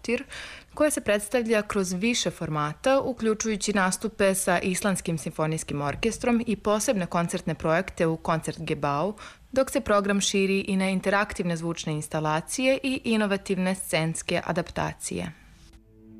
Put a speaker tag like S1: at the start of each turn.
S1: Sortir, koja se predstavlja kroz više formata, uključujući nastupe sa Islandskim simfonijskim orkestrom i posebne koncertne projekte u Koncertgebau, dok se program širi i na interaktivne zvučne instalacije i inovativne scenske adaptacije.